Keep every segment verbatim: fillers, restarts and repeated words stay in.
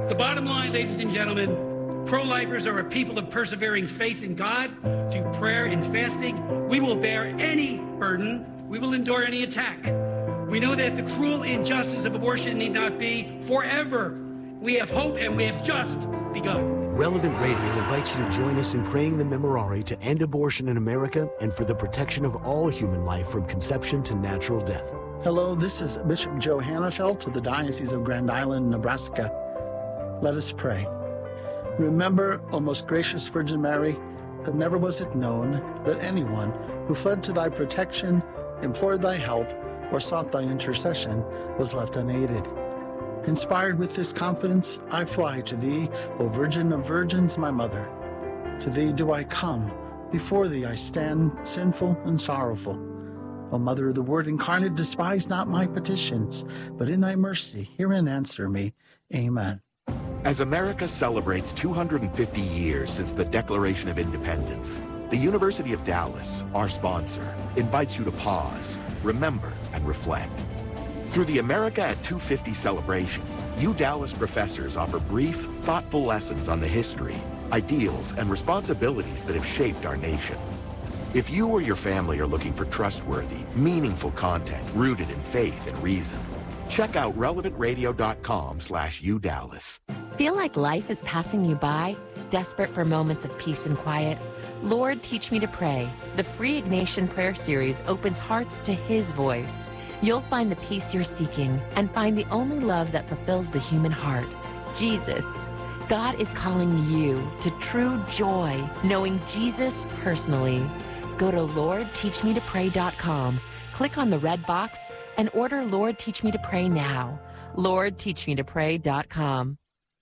The bottom line, ladies and gentlemen, pro-lifers are a people of persevering faith in God through prayer and fasting. We will bear any burden. We will endure any attack. We know that the cruel injustice of abortion need not be forever. We have hope, and we have just begun. Relevant Radio invites you to join us in praying the Memorare to end abortion in America and for the protection of all human life from conception to natural death. Hello, this is Bishop Joe Hannafelt of the Diocese of Grand Island, Nebraska. Let us pray. Remember, O most gracious Virgin Mary, that never was it known that anyone who fled to thy protection, implored thy help, or sought thy intercession was left unaided. Inspired with this confidence, I fly to thee, O Virgin of Virgins, my mother. To thee do I come, before thee I stand, sinful and sorrowful. O Mother of the Word incarnate, despise not my petitions, but in thy mercy hear and answer me. Amen. As America celebrates two hundred fifty years since the Declaration of Independence, the University of Dallas, our sponsor, invites you to pause, remember, and reflect. Through the America at two fifty celebration, U Dallas professors offer brief, thoughtful lessons on the history, ideals, and responsibilities that have shaped our nation. If you or your family are looking for trustworthy, meaningful content rooted in faith and reason, check out relevant radio dot com slash U Dallas. Feel like life is passing you by? Desperate for moments of peace and quiet? Lord, Teach Me to Pray. The free Ignatian Prayer Series opens hearts to His voice. You'll find the peace you're seeking and find the only love that fulfills the human heart, Jesus. God is calling you to true joy, knowing Jesus personally. Go to lord teach me to pray dot com, click on the red box, and order Lord Teach Me to Pray now. lord teach me to pray dot com.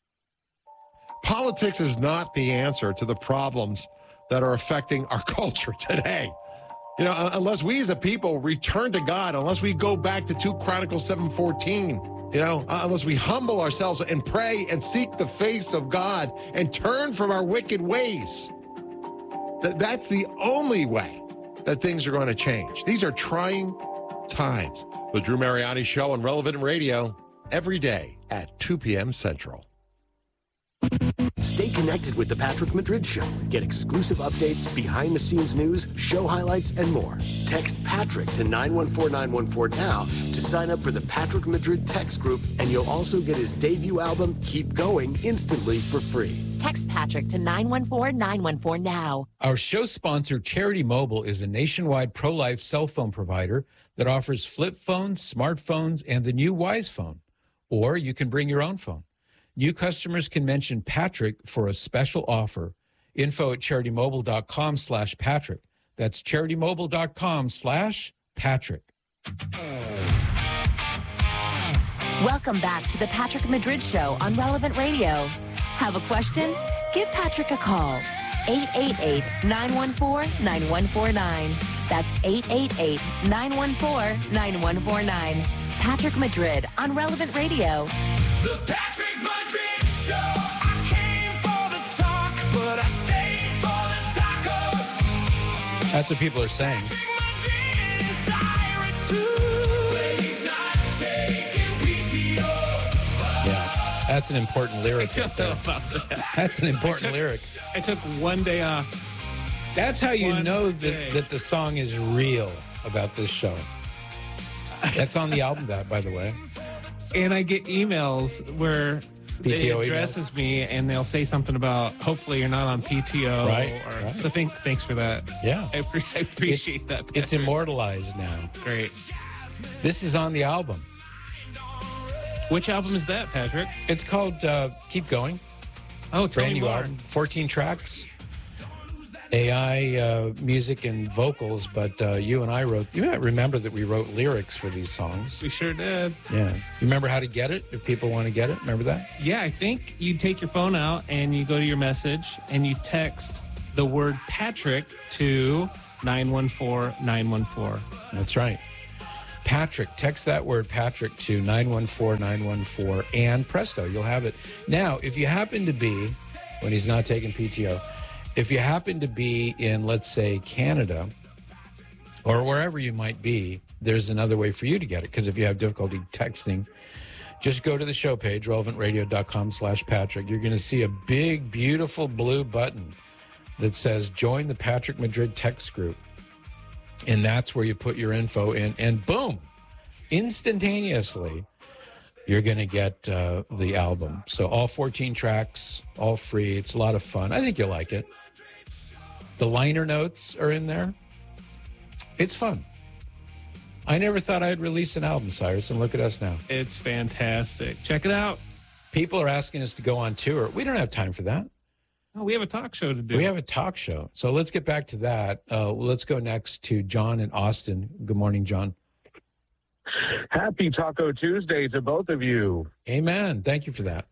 Politics is not the answer to the problems that are affecting our culture today. You know, unless we as a people return to God, unless we go back to two Chronicles seven fourteen, you know, uh, unless we humble ourselves and pray and seek the face of God and turn from our wicked ways, th- that's the only way that things are going to change. These are trying times. The Drew Mariani Show on Relevant Radio every day at two p.m. Central. Stay connected with The Patrick Madrid Show. Get exclusive updates, behind-the-scenes news, show highlights, and more. Text Patrick to nine one four nine one four now to sign up for the Patrick Madrid text group, and you'll also get his debut album, Keep Going, instantly for free. Text Patrick to nine one four nine one four now. Our show sponsor, Charity Mobile, is a nationwide pro-life cell phone provider that offers flip phones, smartphones, and the new Wise Phone. Or you can bring your own phone. New customers can mention Patrick for a special offer. Info at charitymobile.com slash Patrick. That's charitymobile.com slash Patrick. Welcome back to the Patrick Madrid Show on Relevant Radio. Have a question? Give Patrick a call. eight eight eight, nine one four, nine one four nine. That's eight eight eight, nine one four, nine one four nine. Patrick Madrid on Relevant Radio. The Patrick Madrid Show. I came for the talk, but I stayed for the tacos. That's what people are saying. Patrick Madrid is Cyrus too, but he's not taking P T O. Yeah, that's an important lyric. I don't know about that. That's an important I took, lyric. I took one day off. That's how you One know day. that, that the song is real about this show. That's on the album, that, by the way. And I get emails where P T O they addresses emails? me and they'll say something about, hopefully you're not on P T O. Right, Or, right. So thank, thanks for that. Yeah. I, pre- I appreciate it's, that. It's Patrick. immortalized now. Great. This is on the album. Which album is that, Patrick? It's called uh, Keep Going. Oh, tell Brand me new more. album. fourteen tracks. A I uh, music and vocals, but uh, you and I wrote, you might remember that we wrote lyrics for these songs. We sure did. Yeah. You remember how to get it if people want to get it? Remember that? Yeah, I think you take your phone out and you go to your message and you text the word Patrick to nine one four nine one four. That's right. Patrick, text that word Patrick to nine one four nine one four and presto, you'll have it. Now, if you happen to be, when he's not taking P T O, if you happen to be in, let's say, Canada or wherever you might be, there's another way for you to get it. Because if you have difficulty texting, Just go to the show page, relevant radio dot com slash Patrick. You're going to see a big, beautiful blue button that says join the Patrick Madrid text group. And that's where you put your info in. And boom, instantaneously, you're going to get uh, the album. So all fourteen tracks, all free. It's a lot of fun. I think you'll like it. The liner notes are in there. It's fun. I never thought I'd release an album, Cyrus, and look at us now. It's fantastic. Check it out. People are asking us to go on tour. We don't have time for that. Oh, we have a talk show to do. We have a talk show. So let's get back to that. Uh, let's go next to John in Austin. Good morning, John. Happy Taco Tuesday to both of you. Amen. Thank you for that.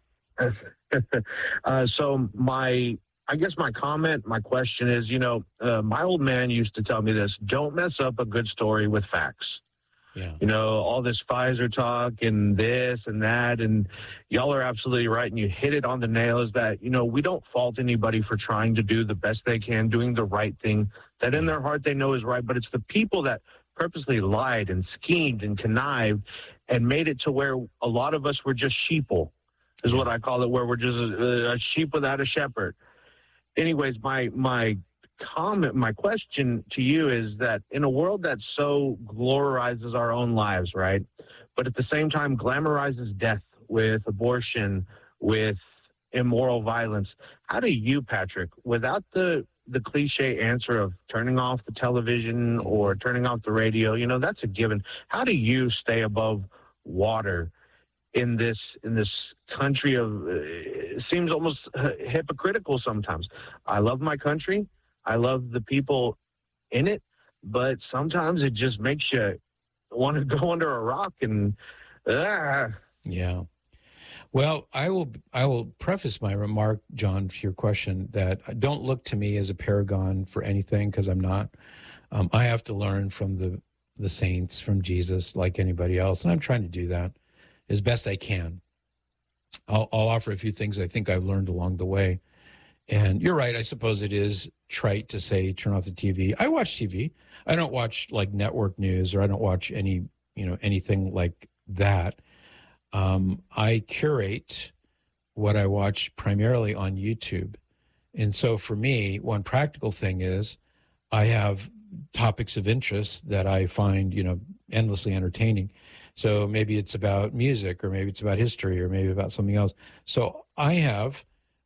uh, so my, I guess my comment, my question is, you know, uh, my old man used to tell me this: don't mess up a good story with facts. Yeah. You know, all this Pfizer talk and this and that, and y'all are absolutely right, and you hit it on the nail, is that, you know, we don't fault anybody for trying to do the best they can, doing the right thing that in their heart they know is right, but it's the people that purposely lied and schemed and connived and made it to where a lot of us were just sheeple, is what I call it, where we're just a, a sheep without a shepherd. Anyways, my my comment, my question to you is that in a world that so glorizes our own lives, right, but at the same time glamorizes death with abortion, with immoral violence, how do you, Patrick, without the the cliche answer of turning off the television or turning off the radio, you know, that's a given. How do you stay above water in this in this country of, uh, it seems almost hypocritical sometimes? I love my country. I love the people in it, but sometimes it just makes you want to go under a rock and, ah. Yeah. Well, I will I will preface my remark, John, for your question, that don't look to me as a paragon for anything, because I'm not. Um, I have to learn from the, the saints, from Jesus, like anybody else, and I'm trying to do that as best I can. I'll, I'll offer a few things I think I've learned along the way. And you're right, I suppose it is trite to say turn off the T V. I watch T V. I don't watch like network news, or I don't watch any, you know, anything like that. Um, I curate what I watch primarily on YouTube. And so for me, one practical thing is I have topics of interest that I find, you know, endlessly entertaining. So maybe it's about music, or maybe it's about history, or maybe about something else. So I have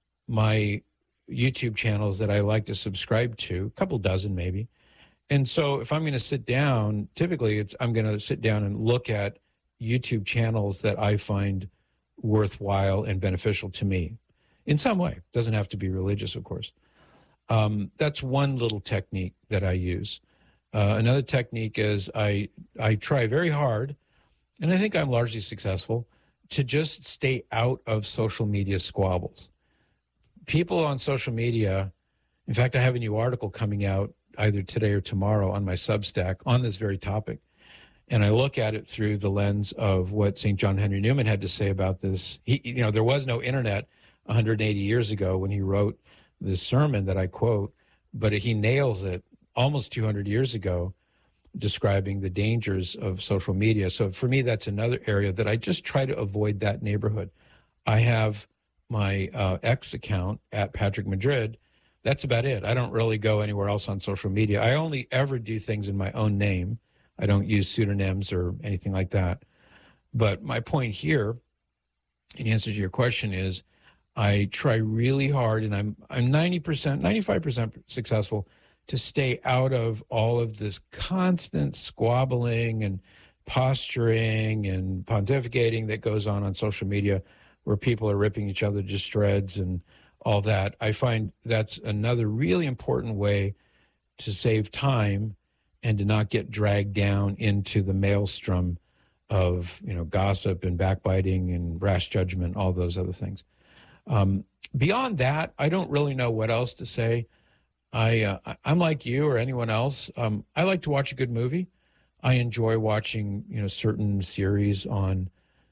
my YouTube channels that I like to subscribe to, a couple dozen maybe. And so if I'm going to sit down, typically it's I'm going to sit down and look at YouTube channels that I find worthwhile and beneficial to me in some way. Doesn't have to be religious, of course. Um, that's one little technique that I use. Uh, another technique is I I try very hard, and I think I'm largely successful, to just stay out of social media squabbles. People on social media, in fact, I have a new article coming out either today or tomorrow on my Substack on this very topic. And I look at it through the lens of what Saint John Henry Newman had to say about this. He, you know, there was no internet one hundred eighty years ago when he wrote this sermon that I quote, but he nails it almost two hundred years ago, describing the dangers of social media. So for me, that's another area that I just try to avoid that neighborhood. I have my uh, X account at Patrick Madrid. That's about it. I don't really go anywhere else on social media. I only ever do things in my own name. I don't use pseudonyms or anything like that. But my point here, in answer to your question, is I try really hard, and I'm I'm ninety percent, ninety-five percent successful, to stay out of all of this constant squabbling and posturing and pontificating that goes on on social media, where people are ripping each other to shreds and all that. I find that's another really important way to save time and to not get dragged down into the maelstrom of, you know, gossip and backbiting and rash judgment, all those other things. Um, beyond that, I don't really know what else to say. I, uh, I'm like you or anyone else. Um, I like to watch a good movie. I enjoy watching, you know, certain series on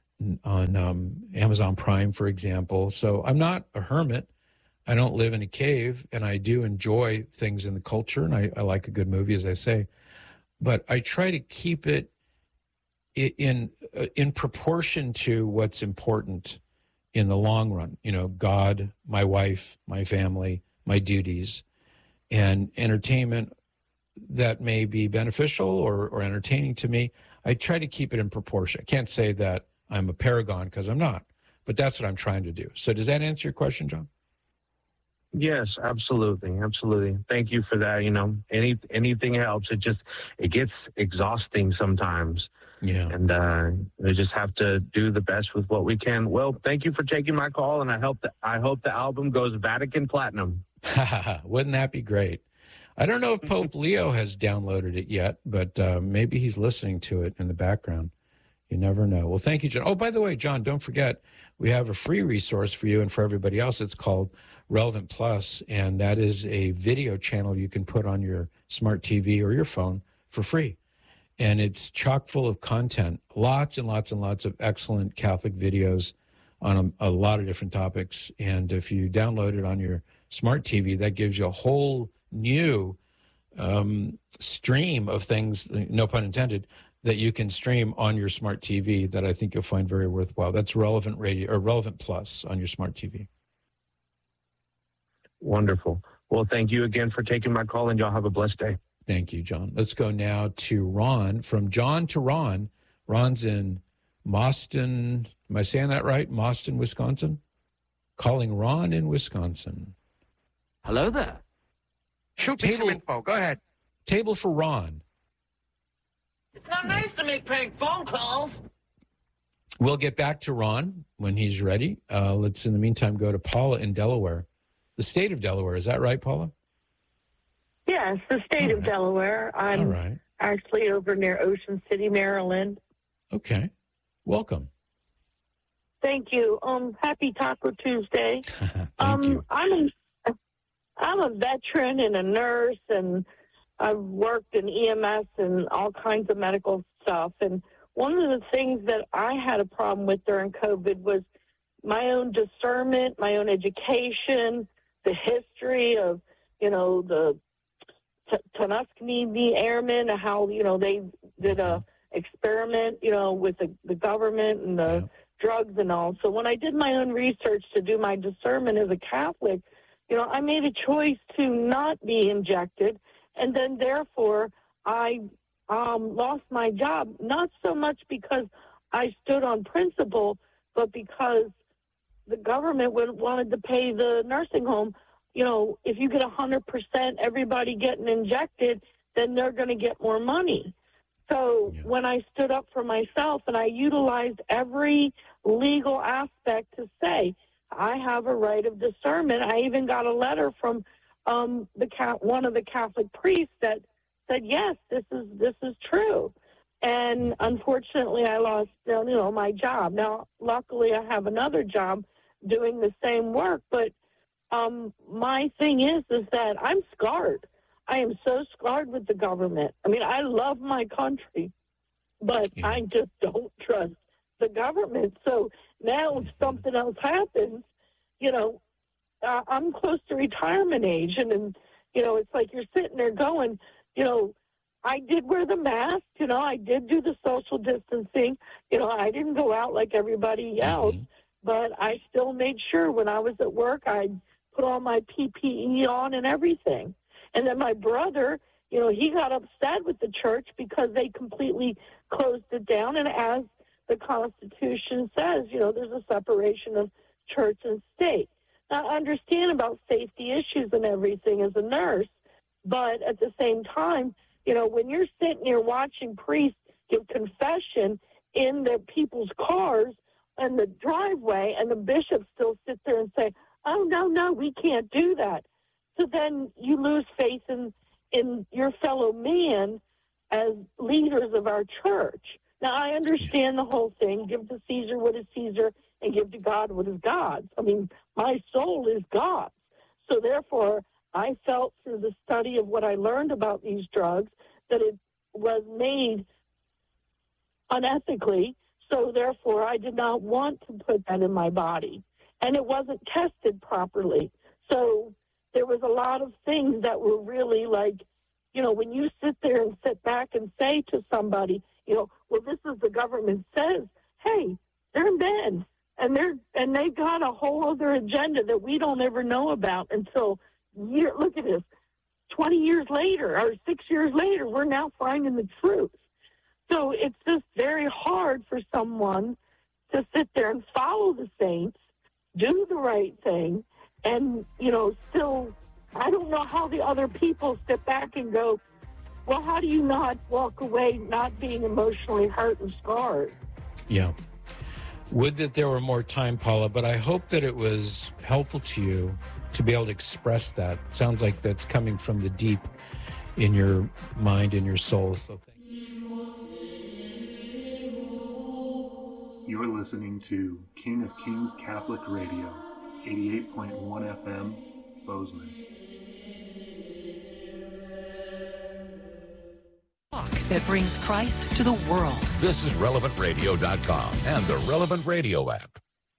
on um, Amazon Prime, for example. So I'm not a hermit. I don't live in a cave, and I do enjoy things in the culture, and I, I like a good movie, as I say. But I try to keep it i- in uh, in proportion to what's important in the long run. You know, God, my wife, my family, my duties, and entertainment that may be beneficial or, or entertaining to me. I try to keep it in proportion. I can't say that I'm a paragon because I'm not, but that's what I'm trying to do. So does that answer your question, John? Yes, absolutely, absolutely. Thank you for that. You know, any anything helps. It just it gets exhausting sometimes. Yeah. And uh, we just have to do the best with what we can. Well, thank you for taking my call, and I hope that I hope the album goes Vatican Platinum. Wouldn't that be great? I don't know if Pope Leo has downloaded it yet, but uh, maybe he's listening to it in the background. You never know. Well, thank you, John. Oh, by the way, John, don't forget, we have a free resource for you and for everybody else. It's called Relevant Plus, and that is a video channel you can put on your smart T V or your phone for free. And it's chock full of content, lots and lots and lots of excellent Catholic videos on a, a lot of different topics. And if you download it on your smart T V, that gives you a whole new um, stream of things, no pun intended, that you can stream on your smart T V that I think you'll find very worthwhile. That's Relevant Radio or Relevant Plus on your smart T V. Wonderful. Well, thank you again for taking my call, and y'all have a blessed day. Thank you, John. Let's go now to Ron. From John to Ron. Ron's in Mauston. Am I saying that right? Mauston, Wisconsin? Calling Ron in Wisconsin. Hello there. Shoot me some info. Go ahead. Table for Ron. It's not nice to make prank phone calls. We'll get back to Ron when he's ready. Uh, let's, in the meantime, go to Paula in Delaware. The state of Delaware. Is that right, Paula? Yes, the state All of right. Delaware. I'm All right. actually over near Ocean City, Maryland. Okay. Welcome. Thank you. Um, happy Taco Tuesday. Thank um, you. I'm a, I'm a veteran and a nurse, and I've worked in E M S and all kinds of medical stuff. And one of the things that I had a problem with during COVID was my own discernment, my own education, the history of, you know, the T- Tuskegee Airmen, how, you know, they did a experiment, you know, with the, the government and the Yeah. drugs and all. So when I did my own research to do my discernment as a Catholic, you know, I made a choice to not be injected. And then therefore I um, lost my job, not so much because I stood on principle, but because the government would, wanted to pay the nursing home. You know, if you get one hundred percent everybody getting injected, then they're going to get more money. So Yeah. when I stood up for myself and I utilized every legal aspect to say, I have a right of discernment. I even got a letter from um, the one of the Catholic priests that said, yes, this is this is true. And unfortunately, I lost, you know, my job. Now, luckily, I have another job doing the same work. But um, my thing is, is that I'm scarred. I am so scarred with the government. I mean, I love my country, but Yeah. I just don't trust the government. So now if something else happens, you know, uh, I'm close to retirement age. And, and, you know, it's like you're sitting there going, you know, I did wear the mask, you know, I did do the social distancing. You know, I didn't go out like everybody else, Mhm. but I still made sure when I was at work, I'd put all my P P E on and everything. And then my brother, you know, he got upset with the church because they completely closed it down. And as the Constitution says, you know, there's a separation of church and state. Now, I understand about safety issues and everything as a nurse, but at the same time, you know, when you're sitting here watching priests give confession in their people's cars in the driveway, and the bishops still sit there and say, oh, no, no, we can't do that. So then you lose faith in, in your fellow man as leaders of our church. Now, I understand the whole thing. Give to Caesar what is Caesar and give to God what is God's. I mean, my soul is God's. So therefore, I felt through the study of what I learned about these drugs that it was made unethically. So therefore, I did not want to put that in my body. And it wasn't tested properly. So there was a lot of things that were really like, you know, when you sit there and sit back and say to somebody, you know, well, this is the government says, hey, they're in bed. And they're and they got a whole other agenda that we don't ever know about until year. Look at this, twenty years later or six years later, we're now finding the truth. So it's just very hard for someone to sit there and follow the saints, do the right thing, and you know, still, I don't know how the other people step back and go, well, how do you not walk away not being emotionally hurt and scarred? Yeah. Would that there were more time, Paula, but I hope that it was helpful to you to be able to express that. Sounds like that's coming from the deep in your mind and your soul. So thank you. You're listening to King of Kings Catholic Radio, eighty-eight point one F M, Bozeman. That brings Christ to the world. This is relevant radio dot com and the Relevant Radio app.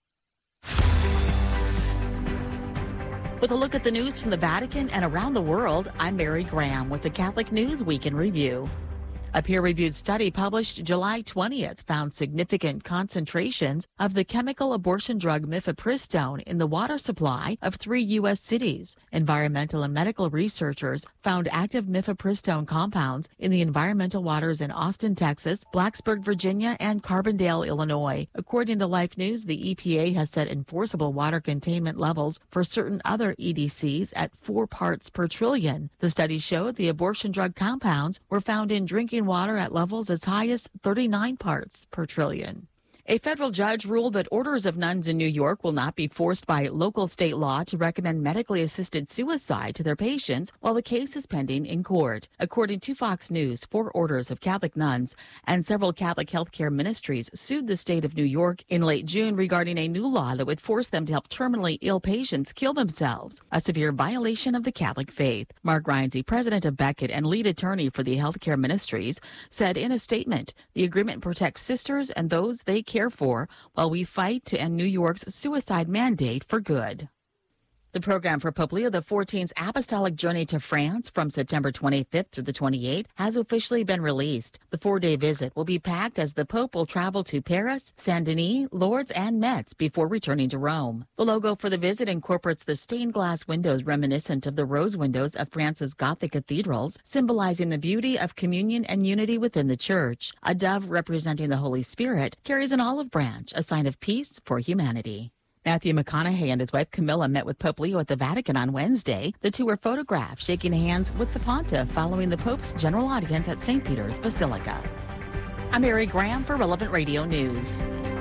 With a look at the news from the Vatican and around the world, I'm Mary Graham with the Catholic News Week in Review. A peer-reviewed study published July twentieth found significant concentrations of the chemical abortion drug mifepristone in the water supply of three U S cities. Environmental and medical researchers found active mifepristone compounds in the environmental waters in Austin, Texas, Blacksburg, Virginia, and Carbondale, Illinois. According to Life News, the E P A has set enforceable water containment levels for certain other E D Cs at four parts per trillion. The study showed the abortion drug compounds were found in drinking water at levels as high as thirty-nine parts per trillion. A federal judge ruled that orders of nuns in New York will not be forced by local state law to recommend medically assisted suicide to their patients while the case is pending in court. According to Fox News, four orders of Catholic nuns and several Catholic healthcare ministries sued the state of New York in late June regarding a new law that would force them to help terminally ill patients kill themselves, a severe violation of the Catholic faith. Mark Reinze, president of Beckett and lead attorney for the healthcare ministries, said in a statement, the agreement protects sisters and those they care for while we fight to end New York's suicide mandate for good. The program for Pope Leo the fourteenth's apostolic journey to France from September twenty-fifth through the twenty-eighth has officially been released. The four-day visit will be packed as the Pope will travel to Paris, Saint-Denis, Lourdes, and Metz before returning to Rome. The logo for the visit incorporates the stained glass windows reminiscent of the rose windows of France's Gothic cathedrals, symbolizing the beauty of communion and unity within the Church. A dove representing the Holy Spirit carries an olive branch, a sign of peace for humanity. Matthew McConaughey and his wife Camilla met with Pope Leo at the Vatican on Wednesday. The two were photographed shaking hands with the Pontiff following the Pope's general audience at Saint Peter's Basilica. I'm Mary Graham for Relevant Radio News.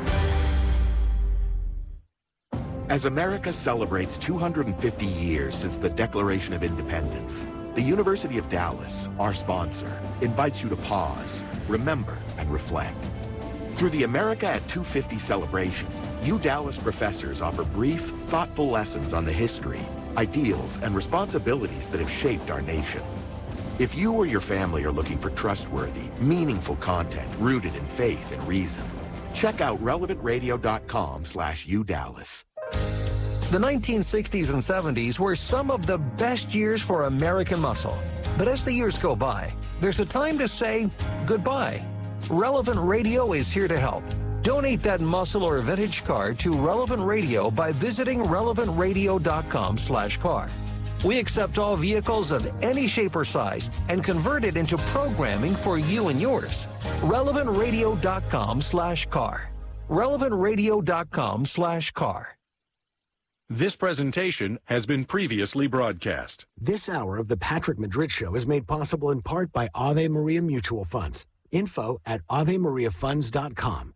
As America celebrates two hundred fifty years since the Declaration of Independence, the University of Dallas, our sponsor, invites you to pause, remember, and reflect. Through the America at two fifty celebration, U Dallas professors offer brief, thoughtful lessons on the history, ideals, and responsibilities that have shaped our nation. If you or your family are looking for trustworthy, meaningful content rooted in faith and reason, check out relevant radio dot com slash U Dallas. The nineteen sixties and seventies were some of the best years for American muscle. But as the years go by, there's a time to say goodbye. Relevant Radio is here to help. Donate that muscle or vintage car to Relevant Radio by visiting relevant radio dot com slash car. We accept all vehicles of any shape or size and convert it into programming for you and yours. relevant radio dot com slash car. relevant radio dot com slash car. This presentation has been previously broadcast. This hour of the Patrick Madrid Show is made possible in part by Ave Maria Mutual Funds. Info at ave maria funds dot com.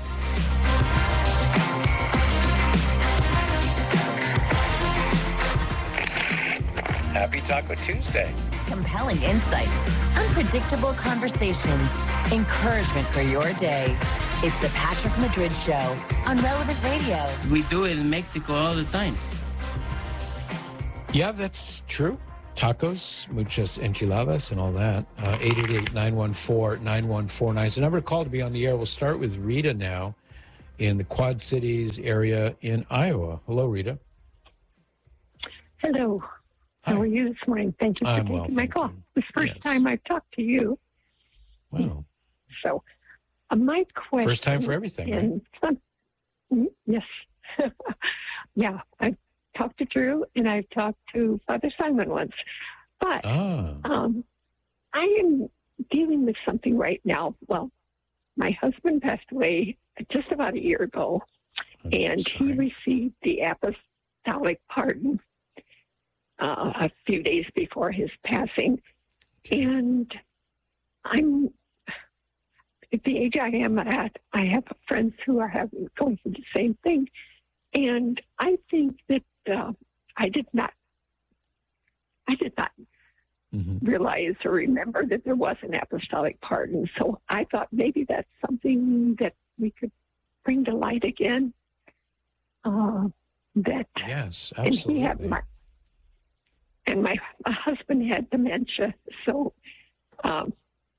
Happy Taco Tuesday. Compelling insights, unpredictable conversations, encouragement for your day. It's the Patrick Madrid Show on Relevant Radio. We do it in Mexico all the time. Yeah, that's true. Tacos, muchas enchiladas, and all that. Uh, eight eight eight, nine one four, nine one four nine is the number to call to be on the air. We'll start with Rita now in the Quad Cities area in Iowa. Hello, Rita. Hello. Hi. How are you this morning? Thank you for I'm taking well, my call. you. It's the first Yes. time I've talked to you. Wow. So Uh, my question. First time for everything, right? and some, mm, yes. Yeah, I've talked to Drew and I've talked to Father Simon once. But Ah. um, I am dealing with something right now. Well, my husband passed away just about a year ago, and he received the apostolic pardon uh, a few days before his passing. And I'm, at the age I am at, I have friends who are having going through the same thing. And I think that uh, I did not, I did not mm-hmm. realize or remember that there was an apostolic pardon. So I thought maybe that's something that we could bring to light again. Uh, that yes, and he absolutely. had my, and my, my husband had dementia, so um,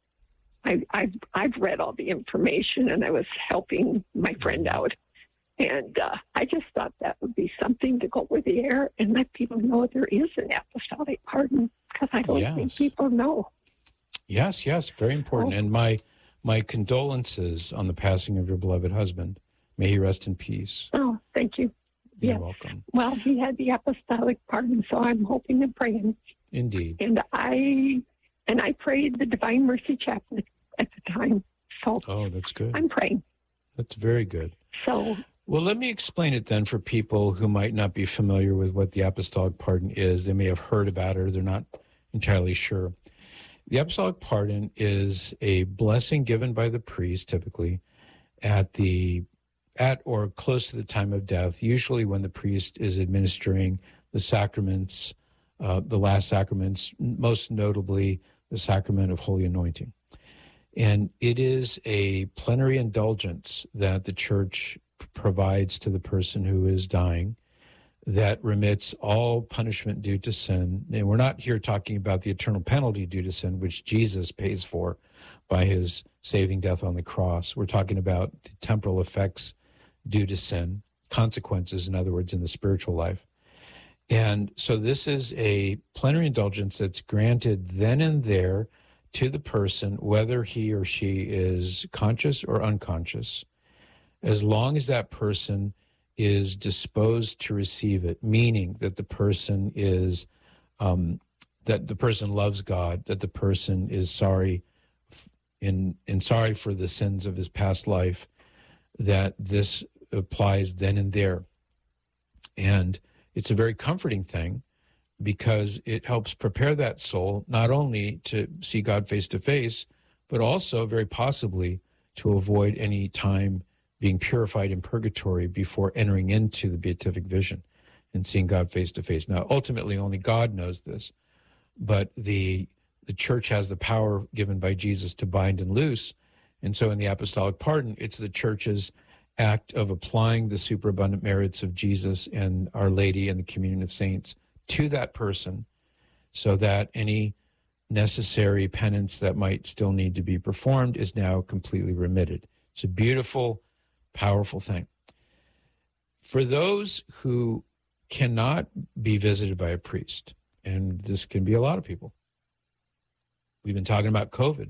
I, I've I've read all the information, and I was helping my friend out, and uh, I just thought that would be something to go over the air and let people know there is an apostolic pardon, because I don't Yes. think people know. Yes, yes, very important. Oh. And my my condolences on the passing of your beloved husband. May he rest in peace. Oh, thank you. You're Yeah. welcome. Well, he had the apostolic pardon, so I'm hoping and praying. Indeed. And I and I prayed the Divine Mercy Chaplet at the time. So Oh, that's good. I'm praying. That's very good. So Well, let me explain it then for people who might not be familiar with what the apostolic pardon is. They may have heard about it or they're not entirely sure. The apostolic pardon is a blessing given by the priest, typically, at the at or close to the time of death, usually when the priest is administering the sacraments, uh, the last sacraments, most notably the sacrament of holy anointing. And it is a plenary indulgence that the church provides to the person who is dying that remits all punishment due to sin. And we're not here talking about the eternal penalty due to sin, which Jesus pays for by his saving death on the cross. We're talking about the temporal effects due to sin, consequences, in other words, in the spiritual life. And so this is a plenary indulgence that's granted then and there to the person, whether he or she is conscious or unconscious, as long as that person is disposed to receive it, meaning that the person is, um, that the person loves God, that the person is sorry in, in sorry for the sins of his past life, that this applies then and there. And it's a very comforting thing because it helps prepare that soul not only to see God face to face, but also very possibly to avoid any time being purified in purgatory before entering into the beatific vision and seeing God face to face. Now, ultimately, only God knows this, but the the church has the power given by Jesus to bind and loose. And so in the apostolic pardon, it's the church's act of applying the superabundant merits of Jesus and Our Lady and the communion of saints to that person so that any necessary penance that might still need to be performed is now completely remitted. It's a beautiful, powerful thing. For those who cannot be visited by a priest, and this can be a lot of people, we've been talking about COVID.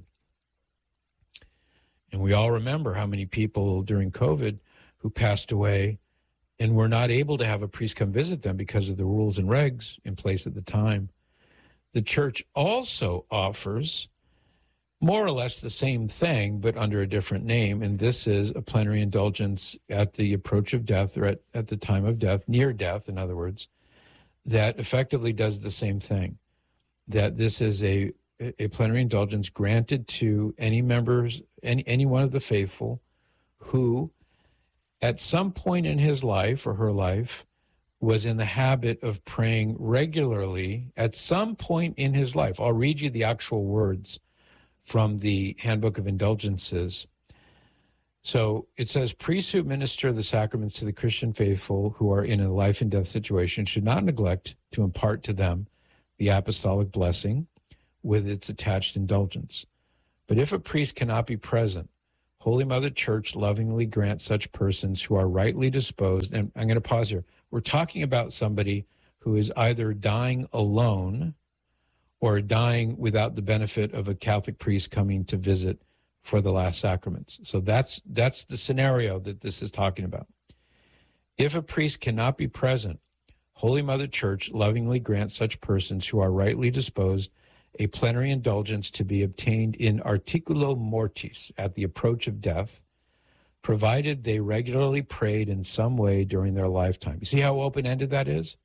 And we all remember how many people during COVID who passed away and were not able to have a priest come visit them because of the rules and regs in place at the time. The church also offers more or less the same thing, but under a different name. And this is a plenary indulgence at the approach of death, or at, at the time of death, near death, in other words, that effectively does the same thing. That this is a a plenary indulgence granted to any members, any, any one of the faithful who at some point in his life or her life was in the habit of praying regularly at some point in his life. I'll read you the actual words from the Handbook of Indulgences. So it says, priests who administer the sacraments to the Christian faithful who are in a life and death situation should not neglect to impart to them the apostolic blessing with its attached indulgence. But if a priest cannot be present, Holy Mother Church lovingly grants such persons who are rightly disposed, and I'm going to pause here. We're talking about somebody who is either dying alone or dying without the benefit of a Catholic priest coming to visit for the last sacraments. So that's that's the scenario that this is talking about. If a priest cannot be present, Holy Mother Church lovingly grants such persons who are rightly disposed a plenary indulgence to be obtained in articulo mortis, at the approach of death, provided they regularly prayed in some way during their lifetime. You see how open-ended that is?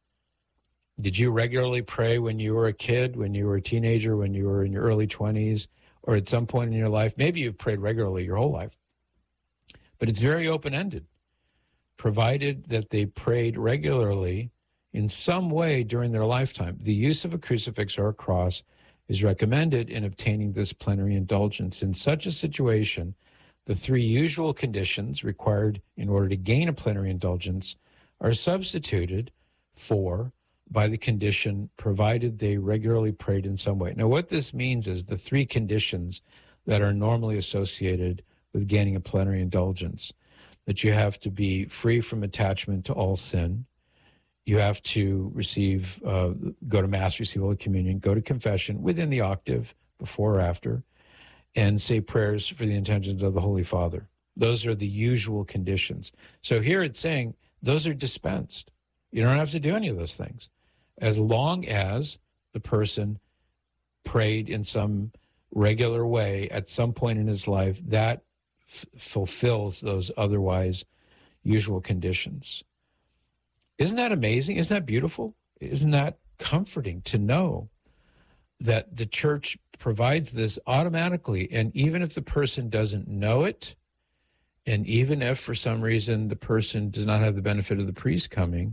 Did you regularly pray when you were a kid, when you were a teenager, when you were in your early twenties, or at some point in your life? Maybe you've prayed regularly your whole life. But it's very open-ended, provided that they prayed regularly in some way during their lifetime. The use of a crucifix or a cross is recommended in obtaining this plenary indulgence. In such a situation, the three usual conditions required in order to gain a plenary indulgence are substituted for by the condition provided they regularly prayed in some way. Now, what this means is the three conditions that are normally associated with gaining a plenary indulgence: that you have to be free from attachment to all sin, you have to receive, uh, go to Mass, receive Holy Communion, go to confession within the octave, before or after, and say prayers for the intentions of the Holy Father. Those are the usual conditions. So here it's saying those are dispensed. You don't have to do any of those things, as long as the person prayed in some regular way at some point in his life that f- fulfills those otherwise usual conditions. Isn't that amazing? Isn't that beautiful? Isn't that comforting to know that the church provides this automatically? And even if the person doesn't know it, and even if for some reason the person does not have the benefit of the priest coming,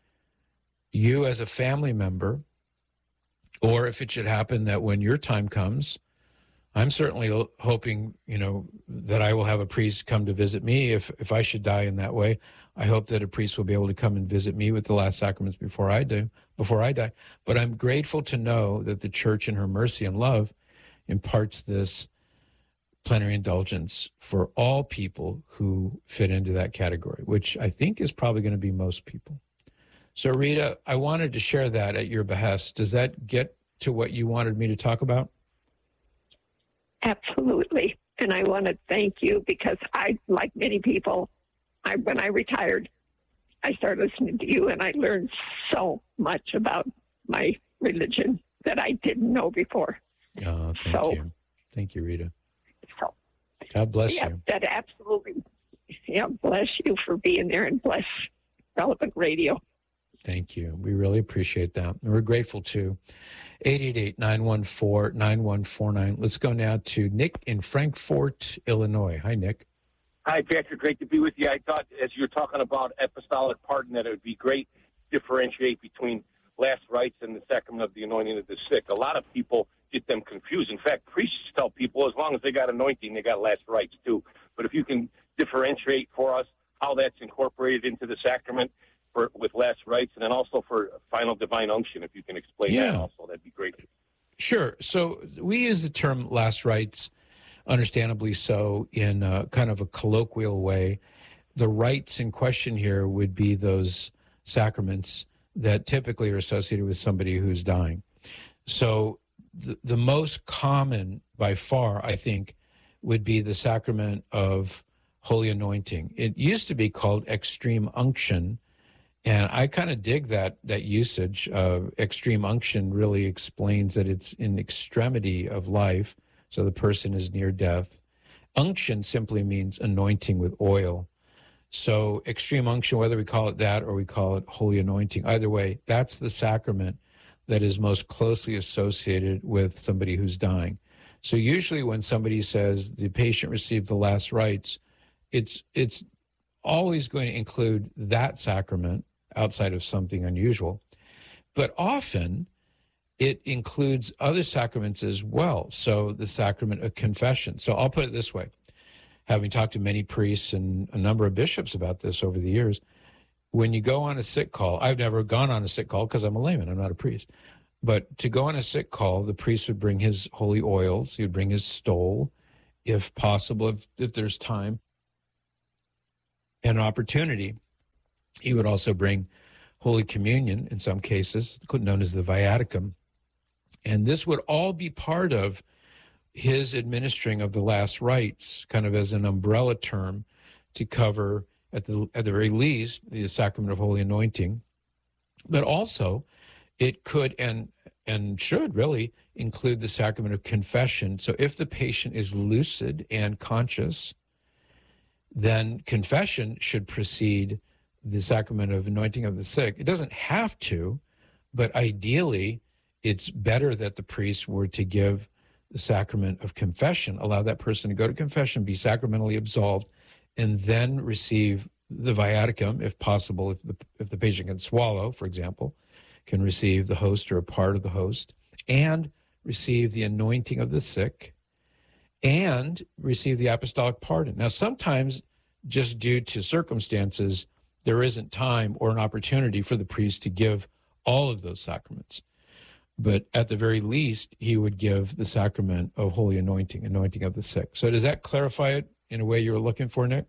you as a family member, or if it should happen that when your time comes, I'm certainly hoping, you know, that I will have a priest come to visit me. If if I should die in that way, I hope that a priest will be able to come and visit me with the last sacraments before I do, before I die. But I'm grateful to know that the church in her mercy and love imparts this plenary indulgence for all people who fit into that category, which I think is probably going to be most people. So, Rita, I wanted to share that at your behest. Does that get to what you wanted me to talk about? Absolutely. And I want to thank you because I, like many people, I, when I retired, I started listening to you and I learned so much about my religion that I didn't know before. Oh, thank so, you. Thank you, Rita. So, God bless yeah, you. that absolutely, yeah, bless you for being there and bless Relevant Radio. Thank you. We really appreciate that. And we're grateful too. eight eight eight, nine one four, nine one four nine. Let's go now to Nick in Frankfort, Illinois. Hi, Nick. Hi, Patrick. Great to be with you. I thought as you were talking about apostolic pardon that it would be great to differentiate between last rites and the sacrament of the anointing of the sick. A lot of people get them confused. In fact, priests tell people as long as they got anointing, they got last rites too. But if you can differentiate for us how that's incorporated into the sacrament for with last rites, and then also for final divine unction, if you can explain Yeah. that also, that'd be great. Sure. So we use the term last rites, understandably so, in a kind of a colloquial way. The rites in question here would be those sacraments that typically are associated with somebody who's dying. So the, the most common by far, I think, would be the sacrament of holy anointing. It used to be called extreme unction, and I kind of dig that that usage. Uh, extreme unction really explains that it's in extremity of life, so the person is near death. Unction simply means anointing with oil. So extreme unction, whether we call it that or we call it holy anointing, either way, that's the sacrament that is most closely associated with somebody who's dying. So usually when somebody says the patient received the last rites, it's it's always going to include that sacrament outside of something unusual. But often it includes other sacraments as well. So the sacrament of confession. So I'll put it this way. Having talked to many priests and a number of bishops about this over the years, when you go on a sick call, I've never gone on a sick call because I'm a layman, I'm not a priest. But to go on a sick call, the priest would bring his holy oils, he would bring his stole, if possible, if, if there's time and opportunity. He would also bring Holy Communion in some cases, known as the viaticum. And this would all be part of his administering of the last rites kind of as an umbrella term to cover, at the at the very least, the sacrament of holy anointing. But also, it could and and should really include the sacrament of confession. So if the patient is lucid and conscious, then confession should precede the sacrament of anointing of the sick. It doesn't have to, but ideally, it's better that the priest were to give the sacrament of confession, allow that person to go to confession, be sacramentally absolved, and then receive the viaticum, if possible, if the, if the patient can swallow, for example, can receive the host or a part of the host, and receive the anointing of the sick, and receive the apostolic pardon. Now, sometimes, just due to circumstances, there isn't time or an opportunity for the priest to give all of those sacraments. But at the very least, he would give the sacrament of holy anointing, anointing of the sick. So does that clarify it in a way you were looking for, Nick?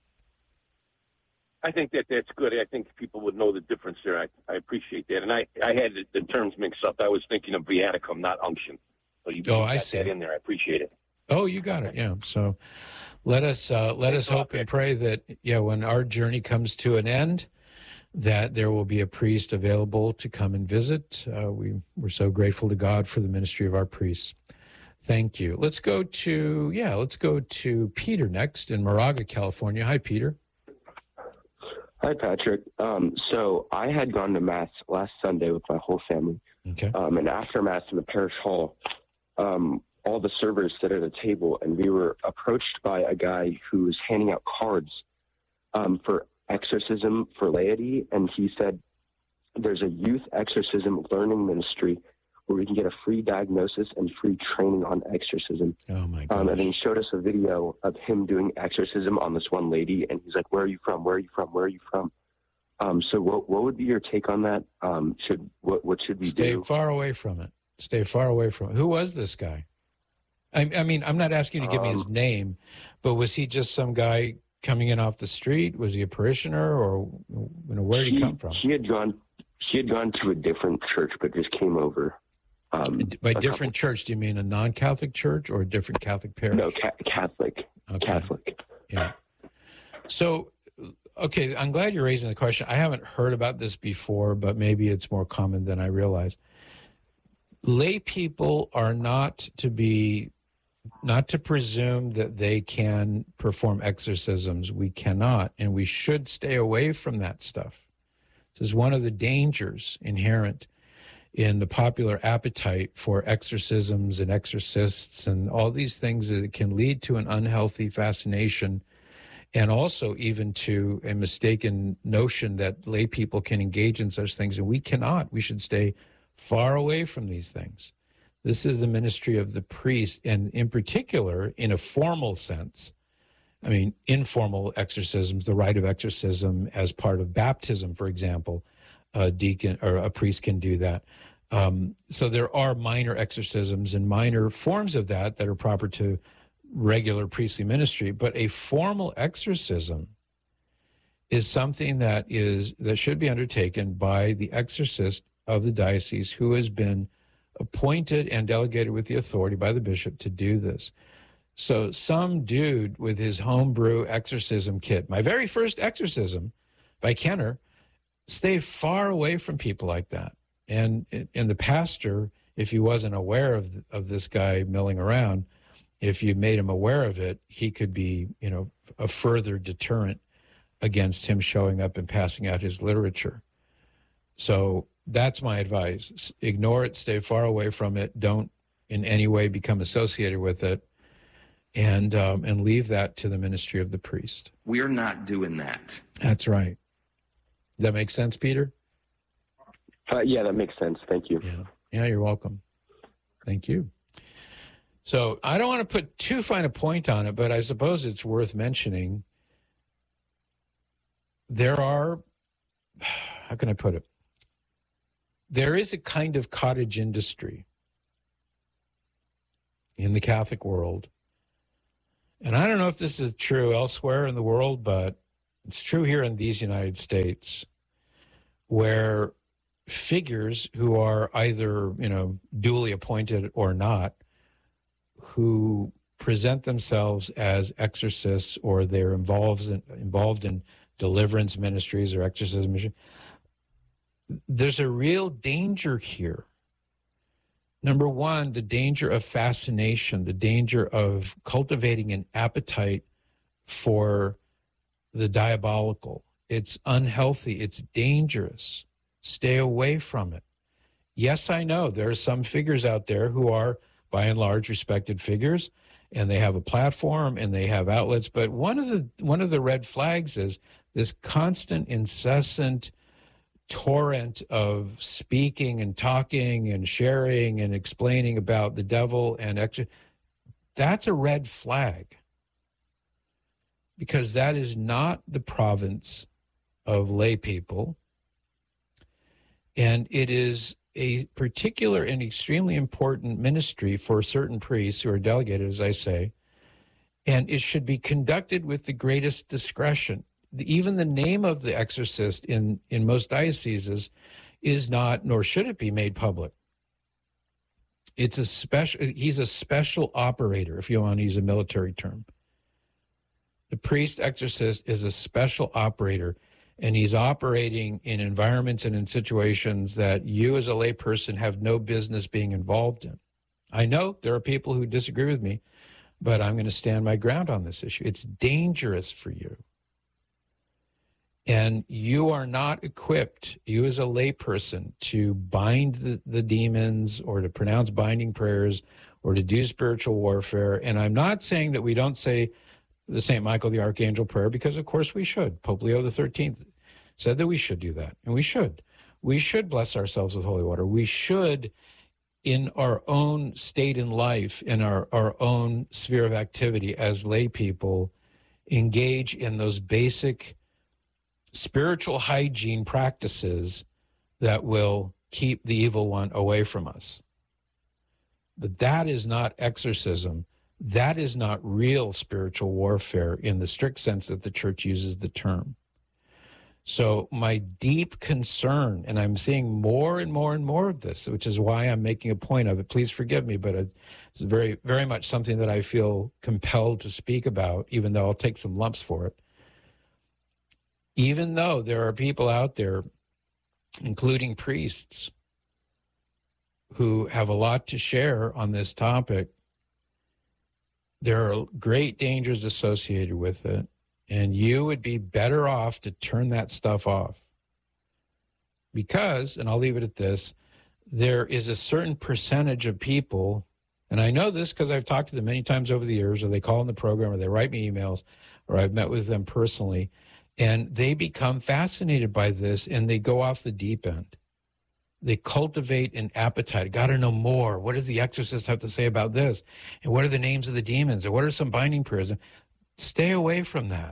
I think that that's good. I think people would know the difference there. I, I appreciate that. And I, I had the, the terms mixed up. I was thinking of viaticum, not unction. So you Oh, got I see. that in there. I appreciate it. Oh, you got it. Yeah. So let us uh, let us hope and pray that, yeah, when our journey comes to an end, that there will be a priest available to come and visit. Uh, we, we're so grateful to God for the ministry of our priests. Thank you. Let's go to, yeah, let's go to Peter next in Moraga, California. Hi, Peter. Hi, Patrick. Um, so I had gone to Mass last Sunday with my whole family. Okay. Um, and after Mass in the parish hall, um, all the servers sit at a table, and we were approached by a guy who was handing out cards um, for exorcism for laity. And he said, there's a youth exorcism learning ministry where we can get a free diagnosis and free training on exorcism. Oh, my gosh. Um, and then he showed us a video of him doing exorcism on this one lady, and he's like, where are you from? Where are you from? Where are you from? Um, so what what would be your take on that? Um, should what what should we Stay do? far away from it. Stay far away from it. Who was this guy? I, I mean, I'm not asking you to give me his Um, name, but was he just some guy coming in off the street? Was he a parishioner, or you know, where did he come from? He had gone he had gone to a different church, but just came over. Um, By a different church, do you mean a non-Catholic church or a different Catholic parish? No, ca- Catholic. Okay. Catholic. Yeah. So, okay, I'm glad you're raising the question. I haven't heard about this before, but maybe it's more common than I realize. Lay people are not to be, not to presume that they can perform exorcisms. We cannot, and we should stay away from that stuff. This is one of the dangers inherent in the popular appetite for exorcisms and exorcists and all these things that can lead to an unhealthy fascination, and also even to a mistaken notion that lay people can engage in such things, and we cannot. We should stay far away from these things. This is the ministry of the priest, and in particular, in a formal sense, I mean, informal exorcisms, the rite of exorcism as part of baptism, for example, a deacon or a priest can do that. Um, so there are minor exorcisms and minor forms of that that are proper to regular priestly ministry, but a formal exorcism is something that is that should be undertaken by the exorcist of the diocese who has been appointed and delegated with the authority by the bishop to do this. So some dude with his homebrew exorcism kit, my very first exorcism by Kenner, stay far away from people like that. And and the pastor, if he wasn't aware of of this guy milling around, if you made him aware of it, he could be, you know, a further deterrent against him showing up and passing out his literature. So that's my advice. Ignore it, stay far away from it, don't in any way become associated with it, and um, and leave that to the ministry of the priest. We're not doing that. That's right. Does that make sense, Peter? Uh, yeah, that makes sense. Thank you. Yeah. Yeah, you're welcome. Thank you. So I don't want to put too fine a point on it, but I suppose it's worth mentioning. There are, how can I put it? There is a kind of cottage industry in the Catholic world. And I don't know if this is true elsewhere in the world, but it's true here in these United States, where figures who are either, you know, duly appointed or not, who present themselves as exorcists, or they're involved in, involved in deliverance ministries or exorcism mission. There's a real danger here. Number one, the danger of fascination, the danger of cultivating an appetite for the diabolical. It's unhealthy. It's dangerous. Stay away from it. Yes, I know there are some figures out there who are, by and large, respected figures, and they have a platform and they have outlets. But one of the one of the red flags is this constant, incessant torrent of speaking and talking and sharing and explaining about the devil and ex- that's a red flag, because that is not the province of lay people, and it is a particular and extremely important ministry for certain priests who are delegated, as I say, and it should be conducted with the greatest discretion. Even the name of the exorcist in, in most dioceses is not, nor should it be, made public. It's a special, he's a special operator, if you want to use a military term. The priest exorcist is a special operator, and he's operating in environments and in situations that you as a layperson have no business being involved in. I know there are people who disagree with me, but I'm going to stand my ground on this issue. It's dangerous for you. And you are not equipped, you as a layperson, to bind the, the demons or to pronounce binding prayers or to do spiritual warfare. And I'm not saying that we don't say the Saint Michael the Archangel prayer, because of course we should. Pope Leo the thirteenth said that we should do that, and we should. We should bless ourselves with holy water. We should, in our own state in life, in our, our own sphere of activity as lay people, engage in those basic spiritual hygiene practices that will keep the evil one away from us. But that is not exorcism. That is not real spiritual warfare in the strict sense that the church uses the term. So my deep concern, and I'm seeing more and more and more of this, which is why I'm making a point of it. Please forgive me, but it's very, very much something that I feel compelled to speak about, even though I'll take some lumps for it. Even though there are people out there, including priests, who have a lot to share on this topic, there are great dangers associated with it, and you would be better off to turn that stuff off. Because, and I'll leave it at this, there is a certain percentage of people, and I know this because I've talked to them many times over the years, or they call in the program, or they write me emails, or I've met with them personally, and they become fascinated by this, and they go off the deep end. They cultivate an appetite. Got to know more. What does the exorcist have to say about this? And what are the names of the demons? And what are some binding prayers? Stay away from that,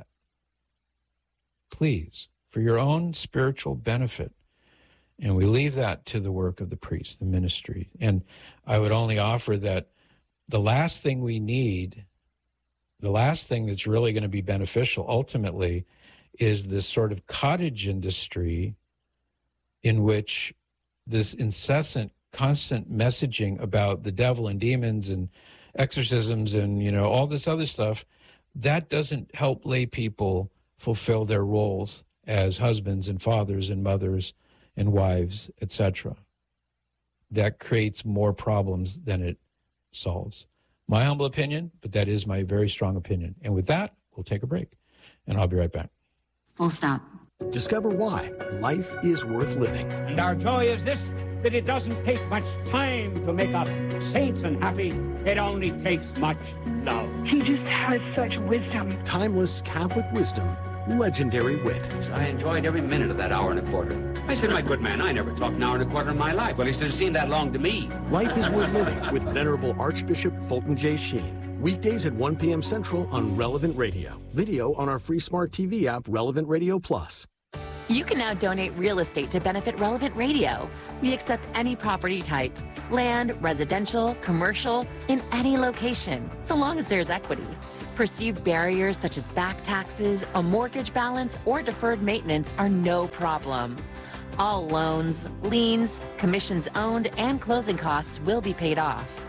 please, for your own spiritual benefit. And we leave that to the work of the priest, the ministry. And I would only offer that the last thing we need, the last thing that's really going to be beneficial ultimately, is this sort of cottage industry in which this incessant, constant messaging about the devil and demons and exorcisms and, you know, all this other stuff, that doesn't help lay people fulfill their roles as husbands and fathers and mothers and wives, et cetera. That creates more problems than it solves. My humble opinion, but that is my very strong opinion. And with that, we'll take a break, and I'll be right back. Full stop. Discover why life is worth living. And our joy is this, that it doesn't take much time to make us saints and happy. It only takes much love. He just has such wisdom. Timeless Catholic wisdom, legendary wit. I enjoyed every minute of that hour and a quarter. I said, my good man, I never talked an hour and a quarter in my life. Well, he said it seemed that long to me. Life is worth living with Venerable Archbishop Fulton J. Sheen. Weekdays at one p.m. Central on Relevant Radio. Video on our free smart T V app, Relevant Radio Plus. You can now donate real estate to benefit Relevant Radio. We accept any property type, land, residential, commercial, in any location, so long as there's equity. Perceived barriers such as back taxes, a mortgage balance, or deferred maintenance are no problem. All loans, liens, commissions owned, and closing costs will be paid off.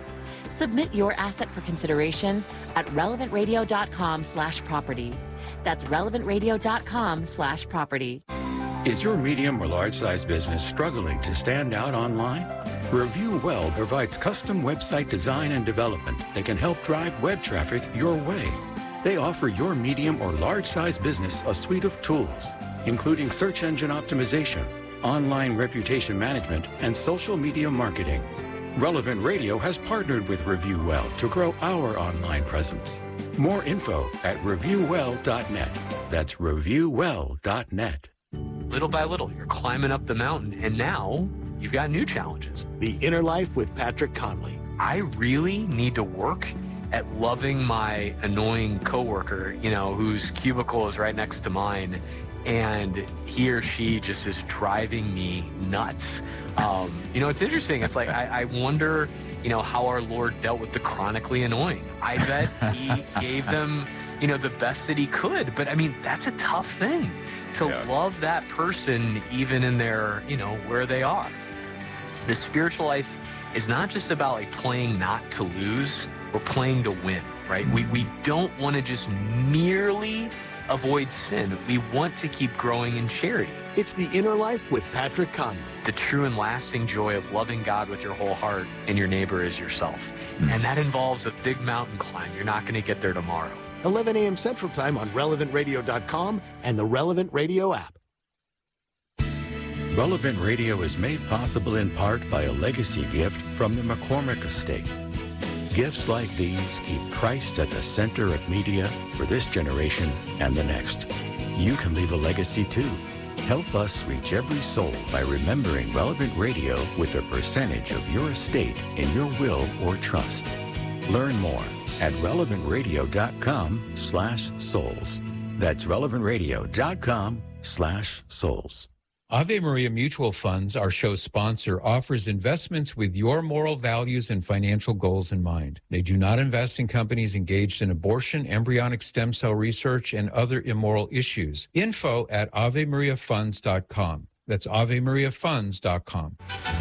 Submit your asset for consideration at relevantradio.com slash property. That's relevantradio.com slash property. Is your medium or large size business struggling to stand out online? Review Well provides custom website design and development that can help drive web traffic your way. They offer your medium or large size business a suite of tools, including search engine optimization, online reputation management, and social media marketing. Relevant Radio has partnered with Review Well to grow our online presence. More info at review well dot net. That's review well dot net. Little by little, you're climbing up the mountain, and now you've got new challenges. The Inner Life with Patrick Conley. I really need to work at loving my annoying coworker, you know, whose cubicle is right next to mine, and he or she just is driving me nuts. Um, you know, it's interesting. It's like, I, I wonder, you know, how our Lord dealt with the chronically annoying. I bet he gave them, you know, the best that he could. But I mean, that's a tough thing to yeah. love that person, even in their, you know, where they are. The spiritual life is not just about like playing not to lose, we're playing to win, right? We, we don't want to just merely avoid sin. We want to keep growing in charity. It's The Inner Life with Patrick Conley. The true and lasting joy of loving God with your whole heart and your neighbor as yourself. Mm. And that involves a big mountain climb. You're not going to get there tomorrow. eleven a.m. Central Time on relevant radio dot com and the Relevant Radio app. Relevant Radio is made possible in part by a legacy gift from the McCormick Estate. Gifts like these keep Christ at the center of media for this generation and the next. You can leave a legacy too. Help us reach every soul by remembering Relevant Radio with a percentage of your estate in your will or trust. Learn more at relevant radio dot com slash souls. That's relevant radio dot com slash souls. Ave Maria Mutual Funds, our show's sponsor, offers investments with your moral values and financial goals in mind. They do not invest in companies engaged in abortion, embryonic stem cell research, and other immoral issues. Info at ave maria funds dot com. That's ave maria funds dot com.